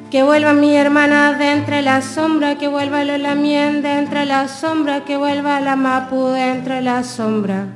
Que vuelva mi hermana de entre la sombra, que vuelva el Olamien de entre la sombra, que vuelva la Mapu de entre la sombra.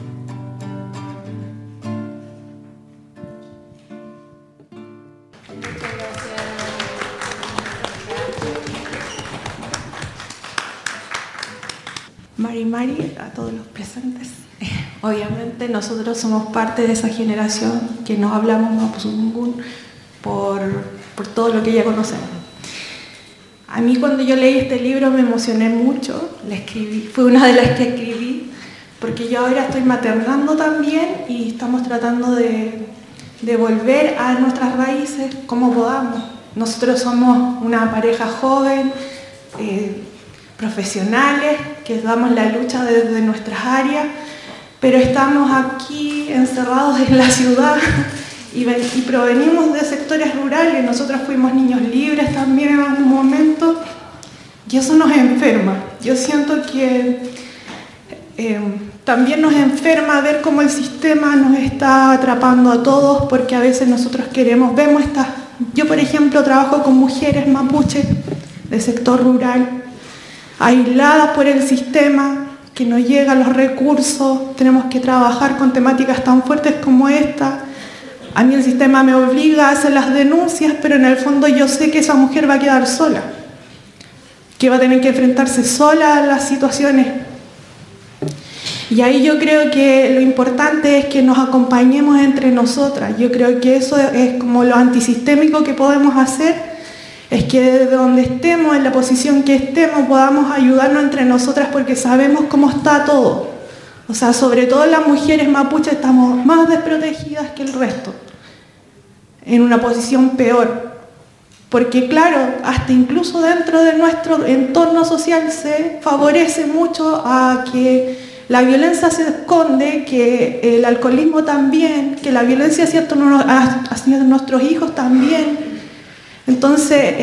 Mari, a todos los presentes. Obviamente nosotros somos parte de esa generación que no hablamos Mapuzungún por todo lo que ya conocemos. A mí cuando yo leí este libro me emocioné mucho, la escribí, fue una de las que escribí, porque yo ahora estoy maternando también y estamos tratando de volver a nuestras raíces como podamos. Nosotros somos una pareja joven, profesionales, que damos la lucha desde nuestras áreas, pero estamos aquí encerrados en la ciudad y provenimos de sectores rurales. Nosotros fuimos niños libres también en algún momento y eso nos enferma. Yo siento que también nos enferma ver cómo el sistema nos está atrapando a todos, porque a veces nosotros vemos estas... Yo, por ejemplo, trabajo con mujeres mapuche de sector rural, aisladas por el sistema, que no llegan los recursos, tenemos que trabajar con temáticas tan fuertes como esta. A mí el sistema me obliga a hacer las denuncias, pero en el fondo yo sé que esa mujer va a quedar sola, que va a tener que enfrentarse sola a las situaciones. Y ahí yo creo que lo importante es que nos acompañemos entre nosotras. Yo creo que eso es como lo antisistémico que podemos hacer, es que desde donde estemos, en la posición que estemos, podamos ayudarnos entre nosotras porque sabemos cómo está todo. O sea, sobre todo las mujeres mapuches estamos más desprotegidas que el resto, en una posición peor. Porque claro, hasta incluso dentro de nuestro entorno social se favorece mucho a que la violencia se esconde, que el alcoholismo también, que la violencia hacia nuestros hijos también. Entonces,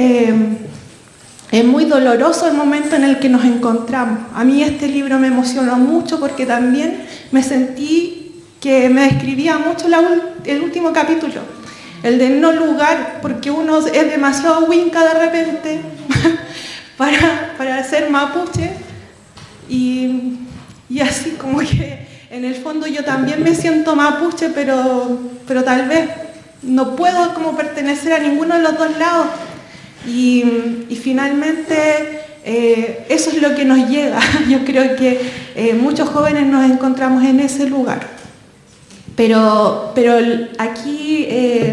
es muy doloroso el momento en el que nos encontramos. A mí este libro me emocionó mucho porque también me sentí que me describía mucho el último capítulo, el de no lugar, porque uno es demasiado winca de repente para ser mapuche y así como que en el fondo yo también me siento mapuche, pero tal vez no puedo como pertenecer a ninguno de los dos lados y finalmente eso es lo que nos llega. Yo creo que muchos jóvenes nos encontramos en ese lugar, pero aquí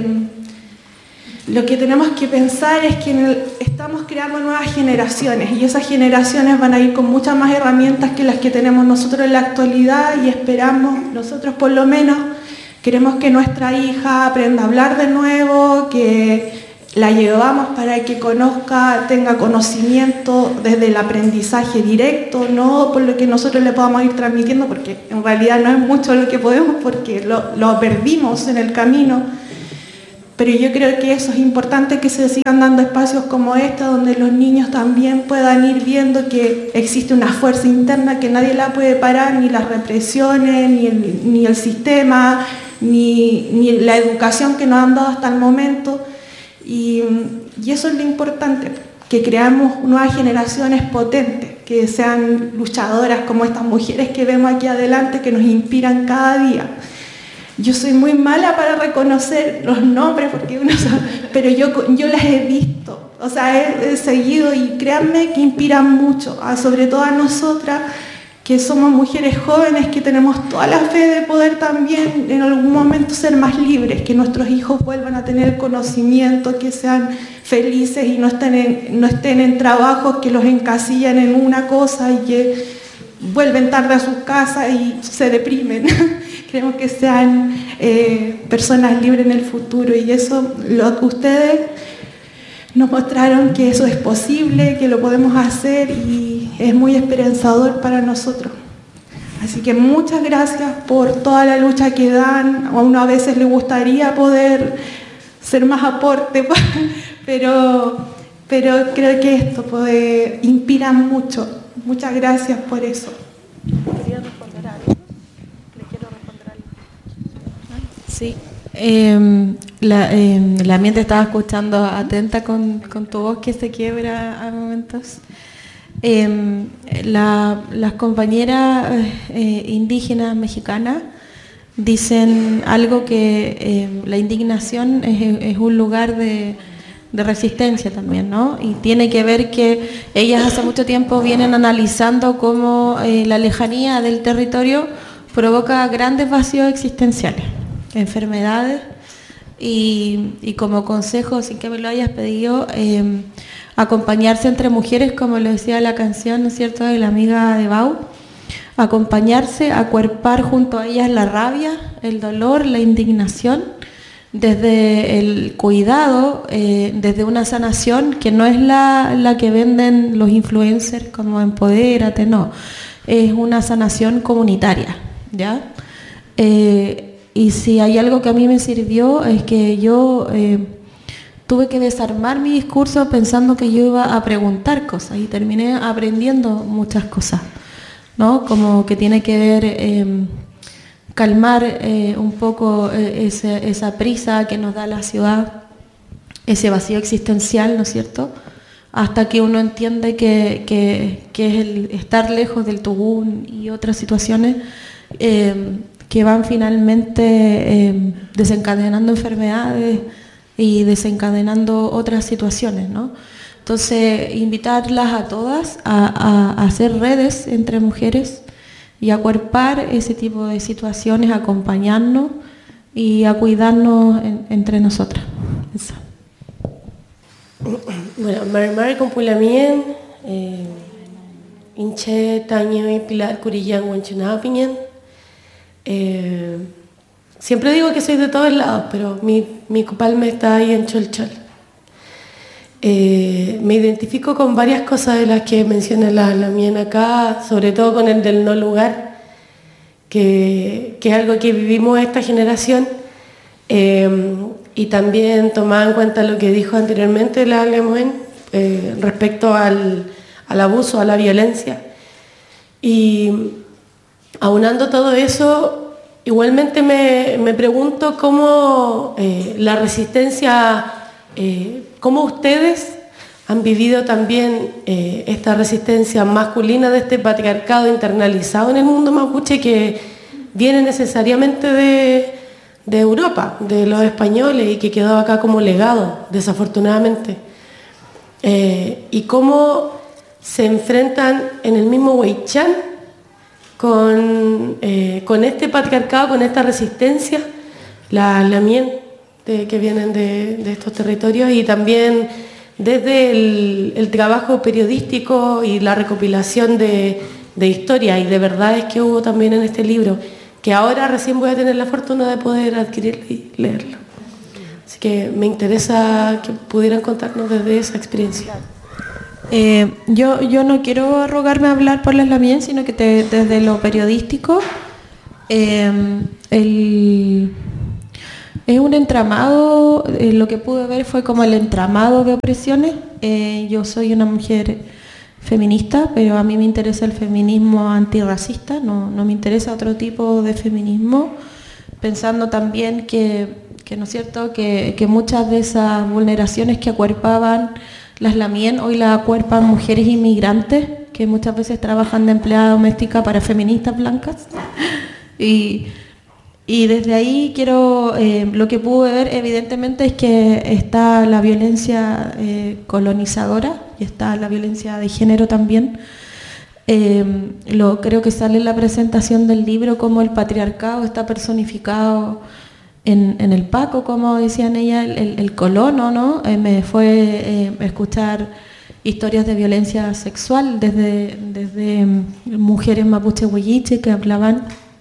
lo que tenemos que pensar es que estamos creando nuevas generaciones y esas generaciones van a ir con muchas más herramientas que las que tenemos nosotros en la actualidad y esperamos, nosotros por lo menos, queremos que nuestra hija aprenda a hablar de nuevo, que la llevamos para que conozca, tenga conocimiento desde el aprendizaje directo, no por lo que nosotros le podamos ir transmitiendo, porque en realidad no es mucho lo que podemos porque lo perdimos en el camino. Pero yo creo que eso es importante, que se sigan dando espacios como este, donde los niños también puedan ir viendo que existe una fuerza interna que nadie la puede parar, ni las represiones, ni el sistema, ni la educación que nos han dado hasta el momento. Y eso es lo importante, que creamos nuevas generaciones potentes, que sean luchadoras como estas mujeres que vemos aquí adelante, que nos inspiran cada día. Yo soy muy mala para reconocer los nombres, pero yo las he visto, o sea, he seguido y créanme que inspiran mucho, sobre todo a nosotras, que somos mujeres jóvenes, que tenemos toda la fe de poder también en algún momento ser más libres, que nuestros hijos vuelvan a tener conocimiento, que sean felices y no estén en trabajos que los encasillan en una cosa y que vuelven tarde a sus casas y se deprimen. Queremos que sean personas libres en el futuro y eso ustedes nos mostraron que eso es posible, que lo podemos hacer y es muy esperanzador para nosotros. Así que muchas gracias por toda la lucha que dan. A uno a veces le gustaría poder ser más aporte, pero creo que esto inspira mucho. Muchas gracias por eso. ¿Quería responder a algo? ¿Le quiero responder a algo? Sí. la te estaba escuchando atenta con tu voz que se quiebra a momentos. Las compañeras indígenas mexicanas dicen algo que la indignación es un lugar de resistencia también, ¿no? Y tiene que ver que ellas hace mucho tiempo vienen analizando cómo la lejanía del territorio provoca grandes vacíos existenciales, enfermedades, y como consejo, sin que me lo hayas pedido, acompañarse entre mujeres, como lo decía la canción, ¿no es cierto?, de la amiga de Bau, acompañarse, acuerpar junto a ellas la rabia, el dolor, la indignación, desde el cuidado, desde una sanación que no es la que venden los influencers como empodérate, no, es una sanación comunitaria, ¿ya? Y si hay algo que a mí me sirvió es que yo tuve que desarmar mi discurso pensando que yo iba a preguntar cosas y terminé aprendiendo muchas cosas, ¿no? Como que tiene que ver calmar un poco esa prisa que nos da la ciudad, ese vacío existencial, ¿no es cierto?, hasta que uno entiende que es el estar lejos del tugún y otras situaciones que van finalmente desencadenando enfermedades y desencadenando otras situaciones, ¿no? Entonces, invitarlas a todas a hacer redes entre mujeres y acuerpar ese tipo de situaciones, a acompañarnos y a cuidarnos entre nosotras. Eso. Bueno, Marimar Compulamien, Inche Taño y Pilar Curillán Huanchunapingen. Siempre digo que soy de todos lados, pero mi copalme está ahí en Cholchol. Me identifico con varias cosas de las que menciona la mía acá, sobre todo con el del no lugar, que es algo que vivimos esta generación, y también tomar en cuenta lo que dijo anteriormente la Lemoen respecto al abuso, a la violencia. Y aunando todo eso, igualmente me pregunto cómo la resistencia, cómo ustedes han vivido también esta resistencia masculina de este patriarcado internalizado en el mundo mapuche que viene necesariamente de Europa, de los españoles, y que quedó acá como legado, desafortunadamente. Y cómo se enfrentan en el mismo Huaychán con este patriarcado, con esta resistencia, la mien que vienen de estos territorios, y también desde el trabajo periodístico y la recopilación de historias y de verdades que hubo también en este libro, que ahora recién voy a tener la fortuna de poder adquirirlo y leerlo. Así que me interesa que pudieran contarnos desde esa experiencia. Yo no quiero arrogarme a hablar por la Lamien, sino que desde lo periodístico es un entramado, lo que pude ver fue como el entramado de opresiones. Yo soy una mujer feminista, pero a mí me interesa el feminismo antirracista, no me interesa otro tipo de feminismo, pensando también que ¿no es cierto?, que muchas de esas vulneraciones que acuerpaban las Lamien hoy las acuerpan mujeres inmigrantes que muchas veces trabajan de empleada doméstica para feministas blancas. Y desde ahí lo que pude ver evidentemente es que está la violencia colonizadora y está la violencia de género también. Creo que sale en la presentación del libro como el patriarcado está personificado en el Paco, como decían ellas, el colono, ¿no? Me fue escuchar historias de violencia sexual desde mujeres mapuche huilliche que hablaban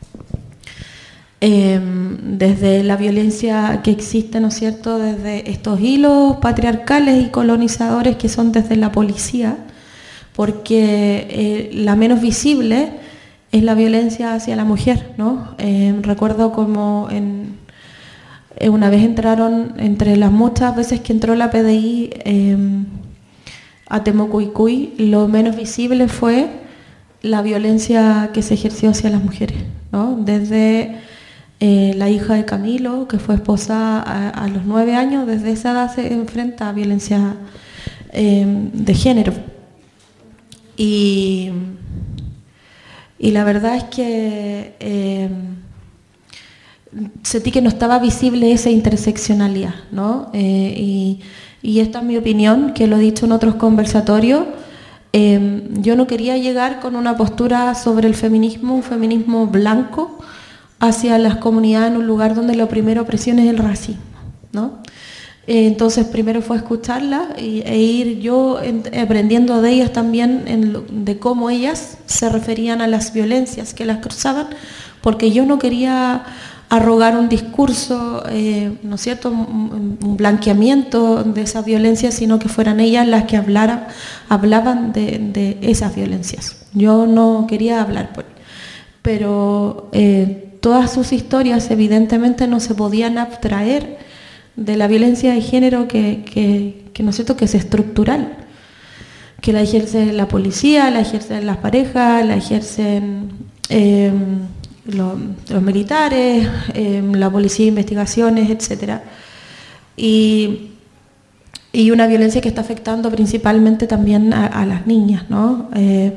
desde la violencia que existe, ¿no es cierto?, desde estos hilos patriarcales y colonizadores que son desde la policía, porque la menos visible es la violencia hacia la mujer, ¿no? Recuerdo como una vez entraron, entre las muchas veces que entró la PDI a Temucuicui, lo menos visible fue la violencia que se ejerció hacia las mujeres, ¿no? Desde La hija de Camilo, que fue esposada a los 9 años, desde esa edad se enfrenta a violencia de género. Y la verdad es que sentí que no estaba visible esa interseccionalidad, ¿no? Y esta es mi opinión, que lo he dicho en otros conversatorios. Yo no quería llegar con una postura sobre el feminismo, un feminismo blanco, hacia las comunidades en un lugar donde la primera opresión es el racismo, ¿no? Entonces primero fue escucharlas e ir yo aprendiendo de ellas también de cómo ellas se referían a las violencias que las cruzaban, porque yo no quería arrogar un discurso, ¿no es cierto?, un blanqueamiento de esa violencia, sino que fueran ellas las que hablaban de esas violencias. Yo no quería hablar por ello, pero todas sus historias evidentemente no se podían abstraer de la violencia de género que ¿no es cierto?, que es estructural, que la ejerce la policía, la ejercen las parejas, la ejercen los militares, la policía de investigaciones, etc. Y una violencia que está afectando principalmente también a las niñas, ¿no?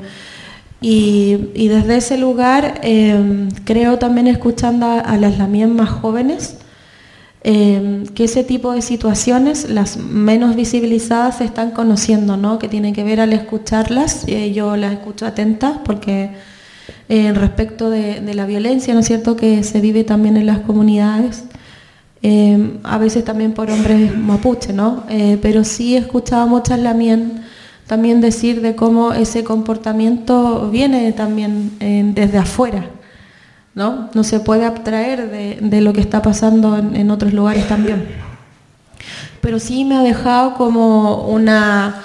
Y desde ese lugar creo también, escuchando a las lamien más jóvenes, que ese tipo de situaciones, las menos visibilizadas, se están conociendo, ¿no? Que tienen que ver al escucharlas. Yo las escucho atentas porque respecto de la violencia, ¿no es cierto?, que se vive también en las comunidades, a veces también por hombres mapuche, ¿no? Pero sí he escuchado a muchas lamien también decir de cómo ese comportamiento viene también desde afuera, ¿no? No se puede abstraer de lo que está pasando en otros lugares también. Pero sí me ha dejado como una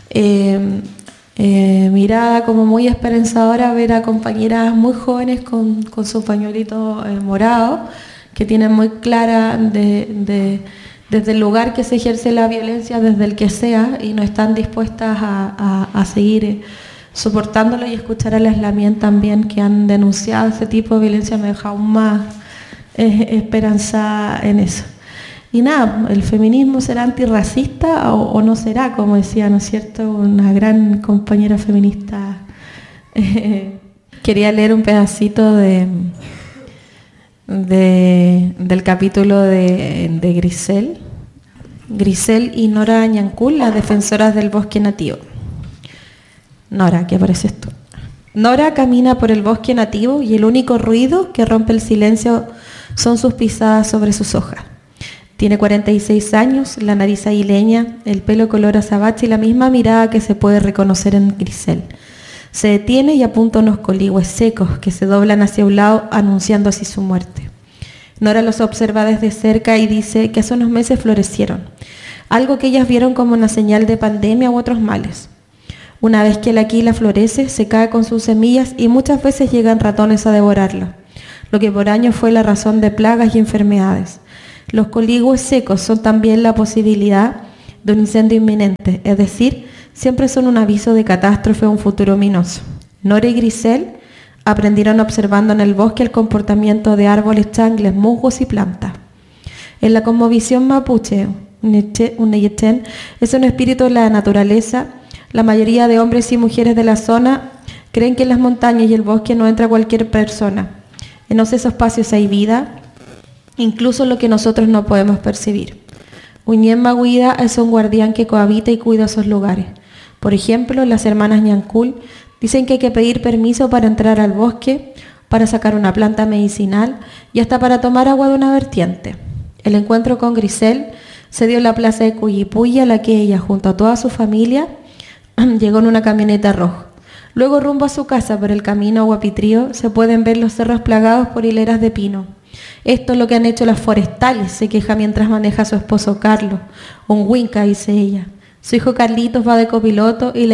mirada como muy esperanzadora ver a compañeras muy jóvenes con su pañuelito morado, que tienen muy clara desde el lugar que se ejerce la violencia, desde el que sea, y no están dispuestas a seguir soportándolo, y escuchar a las lamien también que han denunciado ese tipo de violencia me deja aún más esperanzada en eso. Y nada, ¿el feminismo será antirracista o no será? Como decía, ¿no es cierto?, una gran compañera feminista. Quería leer un pedacito del capítulo de Grisel. Grisel y Nora Ñancul, las defensoras del bosque nativo. Nora, ¿qué apareces tú? Nora camina por el bosque nativo y el único ruido que rompe el silencio son sus pisadas sobre sus hojas. Tiene 46 años, la nariz aguileña, el pelo color azabache y la misma mirada que se puede reconocer en Grisel. Se detiene y apunta unos coligües secos que se doblan hacia un lado, anunciando así su muerte. Nora los observa desde cerca y dice que hace unos meses florecieron, algo que ellas vieron como una señal de pandemia u otros males. Una vez que la quila florece, se cae con sus semillas y muchas veces llegan ratones a devorarla, lo que por años fue la razón de plagas y enfermedades. Los coligües secos son también la posibilidad de un incendio inminente, es decir, siempre son un aviso de catástrofe o un futuro ominoso. Nora y Grisel aprendieron observando en el bosque el comportamiento de árboles, changles, musgos y plantas. En la cosmovisión mapuche, Uneyechen es un espíritu de la naturaleza. La mayoría de hombres y mujeres de la zona creen que en las montañas y el bosque no entra cualquier persona. En esos espacios hay vida, incluso lo que nosotros no podemos percibir. Uñén Maguida es un guardián que cohabita y cuida esos lugares. Por ejemplo, las hermanas Ñancul dicen que hay que pedir permiso para entrar al bosque, para sacar una planta medicinal y hasta para tomar agua de una vertiente. El encuentro con Grisel se dio en la plaza de Cuyipulli, a la que ella, junto a toda su familia, llegó en una camioneta roja. Luego, rumbo a su casa por el camino a Guapitrío, se pueden ver los cerros plagados por hileras de pino. Esto es lo que han hecho las forestales, se queja mientras maneja a su esposo Carlos. Un winca, dice ella. Su hijo Carlitos va de copiloto y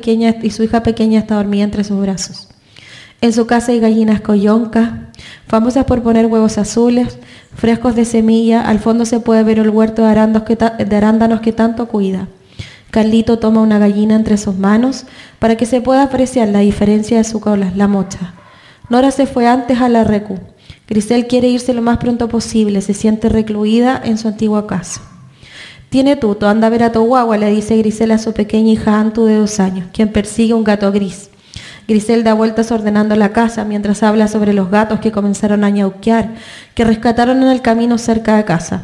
su hija pequeña está dormida entre sus brazos. En su casa hay gallinas coyoncas, famosas por poner huevos azules, frescos de semilla. Al fondo se puede ver el huerto de arándanos que tanto cuida. Carlito toma una gallina entre sus manos para que se pueda apreciar la diferencia de su cola, la mocha. Nora se fue antes a la recu. Grisel quiere irse lo más pronto posible, se siente recluida en su antigua casa. Tiene tuto, anda a ver a tu guagua, le dice Grisel a su pequeña hija Antu de 2 años, quien persigue un gato gris. Grisel da vueltas ordenando la casa mientras habla sobre los gatos que comenzaron a ñauquear, que rescataron en el camino cerca de casa.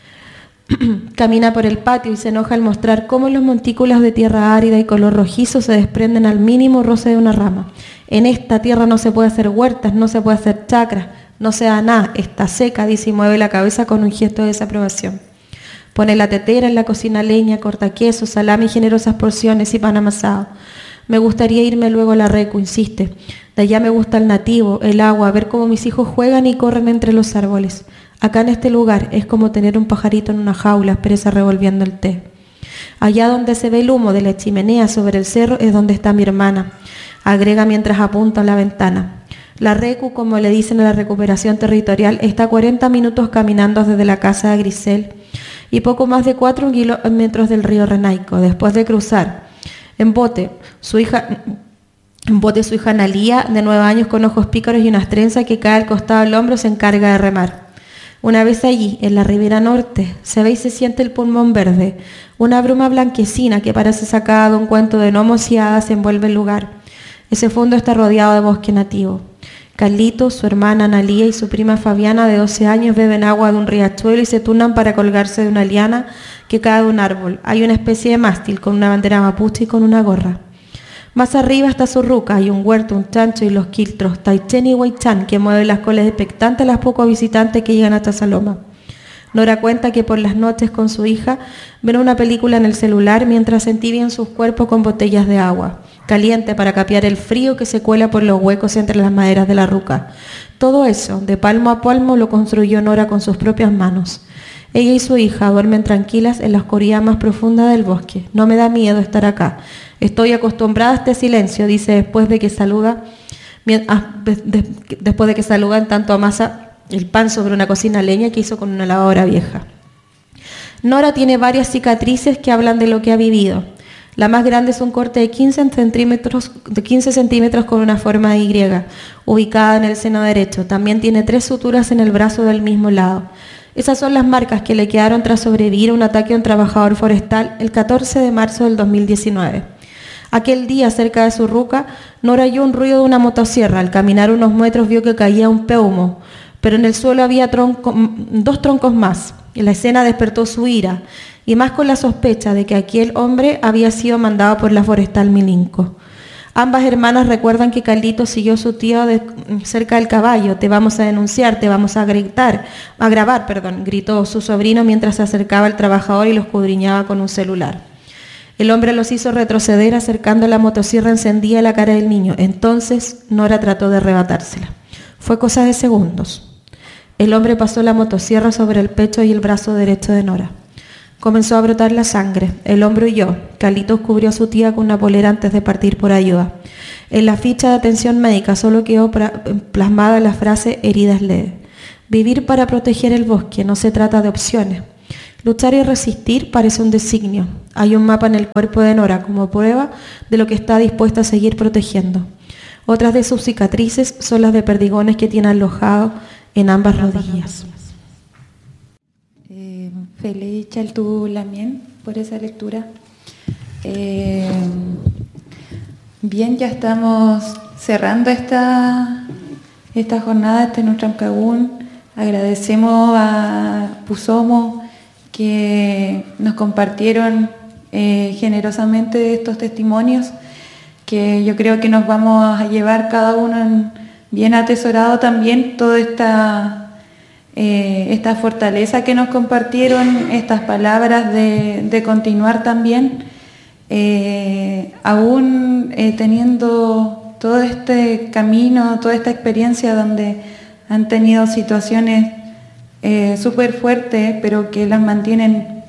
Camina por el patio y se enoja al mostrar cómo los montículos de tierra árida y color rojizo se desprenden al mínimo roce de una rama. En esta tierra no se puede hacer huertas, no se puede hacer chacras, no se da nada, está seca, dice y mueve la cabeza con un gesto de desaprobación. Pone la tetera en la cocina leña, corta queso, salami y generosas porciones y pan amasado. Me gustaría irme luego a la Recu, insiste. De allá me gusta el nativo, el agua, ver cómo mis hijos juegan y corren entre los árboles. Acá en este lugar es como tener un pajarito en una jaula, pereza revolviendo el té. Allá donde se ve el humo de la chimenea sobre el cerro es donde está mi hermana, agrega mientras apunta a la ventana. La Recu, como le dicen a la recuperación territorial, está a 40 minutos caminando desde la casa de Grisel y poco más de 4 kilómetros del río Renaico. Después de cruzar en bote su hija Analía, de 9 años, con ojos pícaros y unas trenzas que cae al costado del hombro, se encarga de remar. Una vez allí, en la ribera norte, se ve y se siente el pulmón verde. Una bruma blanquecina que parece sacada de un cuento de gnomos y hadas envuelve el lugar. Ese fondo está rodeado de bosque nativo. Carlitos, su hermana Analía y su prima Fabiana, de 12 años, beben agua de un riachuelo y se turnan para colgarse de una liana que cae de un árbol. Hay una especie de mástil con una bandera mapuche y con una gorra. Más arriba está su ruca, hay un huerto, un chancho y los quiltros, Taichen y Huaychan, que mueven las colas expectantes a las pocos visitantes que llegan hasta Saloma. Nora cuenta que por las noches con su hija ven una película en el celular mientras entibian sus cuerpos con botellas de agua caliente para capear el frío que se cuela por los huecos entre las maderas de la ruca. Todo eso, de palmo a palmo, lo construyó Nora con sus propias manos. Ella y su hija duermen tranquilas en la oscuridad más profunda del bosque. No me da miedo estar acá. Estoy acostumbrada a este silencio, dice después de que saludan en tanto amasa el pan sobre una cocina leña que hizo con una lavadora vieja. Nora tiene varias cicatrices que hablan de lo que ha vivido. La más grande es un corte de 15 centímetros con una forma de Y, ubicada en el seno derecho. También tiene 3 suturas en el brazo del mismo lado. Esas son las marcas que le quedaron tras sobrevivir a un ataque a un trabajador forestal el 14 de marzo del 2019. Aquel día, cerca de su ruca, Nora oyó un ruido de una motosierra. Al caminar unos metros vio que caía un peumo, pero en el suelo había 2 troncos más. La escena despertó su ira, y más con la sospecha de que aquel hombre había sido mandado por la forestal Milinco. Ambas hermanas recuerdan que Carlitos siguió a su tío cerca del caballo. Te vamos a denunciar, te vamos a grabar, gritó su sobrino mientras se acercaba al trabajador y lo escudriñaba con un celular. El hombre los hizo retroceder acercando la motosierra encendida a la cara del niño. Entonces Nora trató de arrebatársela. Fue cosa de segundos. El hombre pasó la motosierra sobre el pecho y el brazo derecho de Nora. Comenzó a brotar la sangre. El hombre huyó. Carlitos cubrió a su tía con una polera antes de partir por ayuda. En la ficha de atención médica solo quedó plasmada la frase heridas leves. Vivir para proteger el bosque, no se trata de opciones. Luchar y resistir parece un designio. Hay un mapa en el cuerpo de Nora como prueba de lo que está dispuesta a seguir protegiendo. Otras de sus cicatrices son las de perdigones que tiene alojado en ambas rodillas. Feliz Chaltú Lamien por esa lectura. Bien, ya estamos cerrando esta jornada, este Nutramcagún. Agradecemos a Pusomo que nos compartieron generosamente estos testimonios, que yo creo que nos vamos a llevar cada uno bien atesorado también toda esta fortaleza que nos compartieron, estas palabras de continuar también, aún teniendo todo este camino, toda esta experiencia donde han tenido situaciones súper fuertes, pero que las mantienen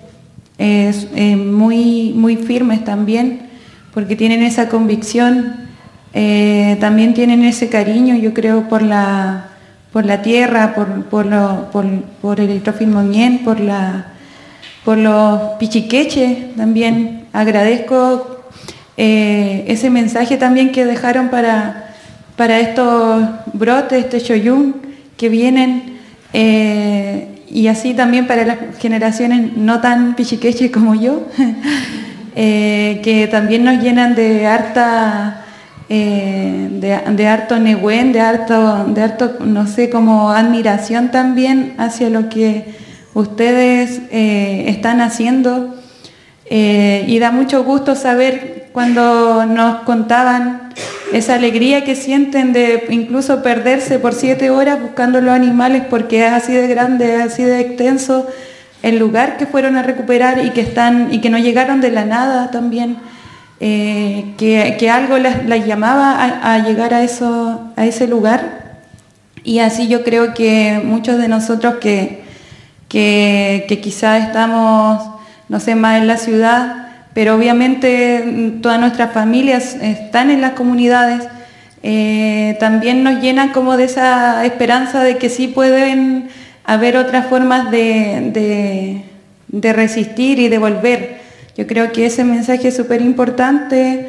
muy, muy firmes también, porque tienen esa convicción, también tienen ese cariño, yo creo, por la tierra, por el Trofimoñén, por los pichiqueches también. Agradezco ese mensaje también que dejaron para estos brotes, este choyún, que vienen, y así también para las generaciones no tan pichiqueches como yo, que también nos llenan de harta, de harto negüen, de harto, no sé, como admiración también hacia lo que ustedes están haciendo. Y da mucho gusto saber cuando nos contaban esa alegría que sienten de incluso perderse por 7 horas buscando los animales, porque es así de grande, así de extenso el lugar que fueron a recuperar y que no llegaron de la nada también, que algo las llamaba a llegar a ese lugar. Y así yo creo que muchos de nosotros que quizás estamos, no sé, más en la ciudad, pero obviamente todas nuestras familias están en las comunidades, también nos llenan como de esa esperanza de que sí pueden haber otras formas de resistir y de volver. Yo creo que ese mensaje es súper importante,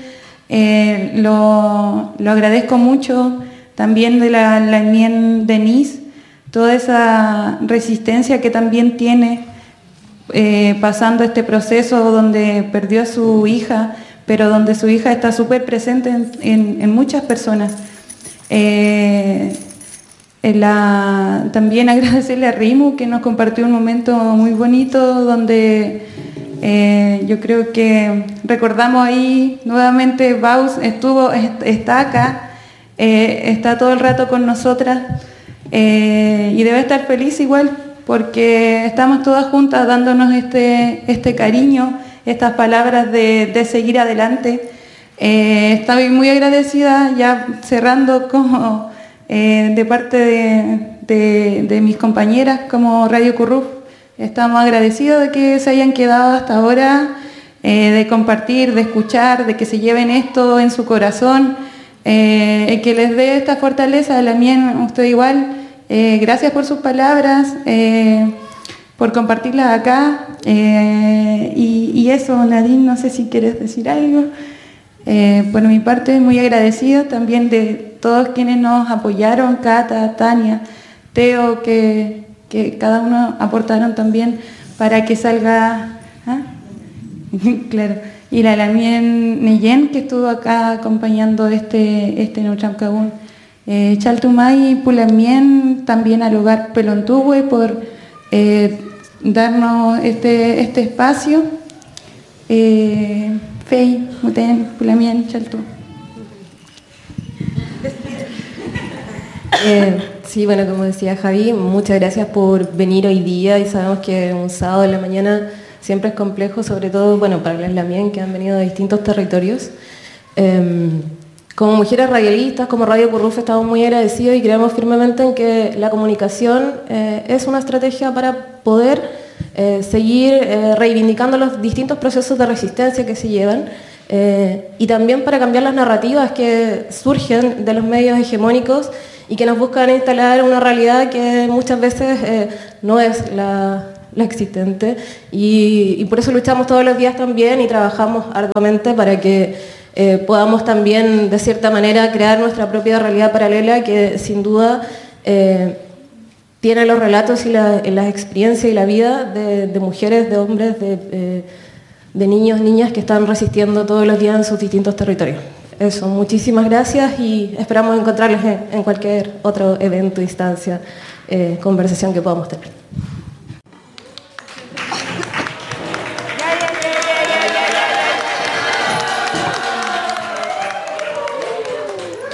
lo agradezco mucho también de la enmienda Denise, toda esa resistencia que también tiene, pasando este proceso donde perdió a su hija, pero donde su hija está súper presente en muchas personas. También agradecerle a Rimu, que nos compartió un momento muy bonito donde yo creo que recordamos ahí nuevamente, Baus está acá, está todo el rato con nosotras, y debe estar feliz igual, porque estamos todas juntas dándonos este cariño, estas palabras de seguir adelante. Estoy muy agradecida, ya cerrando como de parte de mis compañeras como Radio Curruf. Estamos agradecidos de que se hayan quedado hasta ahora, de compartir, de escuchar, de que se lleven esto en su corazón, que les dé esta fortaleza, a la mía usted igual. Gracias por sus palabras, por compartirlas acá, y eso, Nadine, no sé si quieres decir algo. Por mi parte, muy agradecida también de todos quienes nos apoyaron, Cata, Tania, Teo, que cada uno aportaron también para que salga, claro, y la Lamien Neyen, que estuvo acá acompañando este Neutrancagún. Chaltumay y Pulamien, también al hogar Pelontuhue por darnos este espacio. Fey, Muten, Pulamien, Chaltu. Sí, bueno, como decía Javi, muchas gracias por venir hoy día, y sabemos que un sábado en la mañana siempre es complejo, sobre todo, bueno, para las Lamien que han venido de distintos territorios. Como mujeres radialistas, como Radio Curruf, estamos muy agradecidos y creemos firmemente en que la comunicación es una estrategia para poder seguir reivindicando los distintos procesos de resistencia que se llevan, y también para cambiar las narrativas que surgen de los medios hegemónicos y que nos buscan instalar una realidad que muchas veces no es la existente, y por eso luchamos todos los días también y trabajamos arduamente para que podamos también, de cierta manera, crear nuestra propia realidad paralela que sin duda tiene los relatos y las experiencias y la vida de mujeres, de hombres, de niños, niñas que están resistiendo todos los días en sus distintos territorios. Eso, muchísimas gracias y esperamos encontrarles en cualquier otro evento, instancia, conversación que podamos tener.